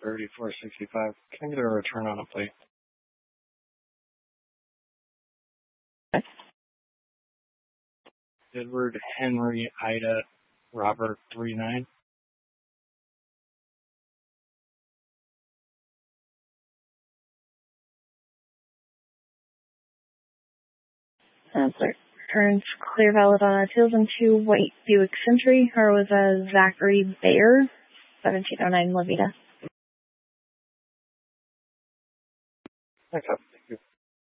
3465. Can I get a return on a plate? Okay. Edward Henry Ida Robert 39. Returns clear valid on appeals into White Buick Century. Car was Zachary Bayer, 1709 Levita. Okay.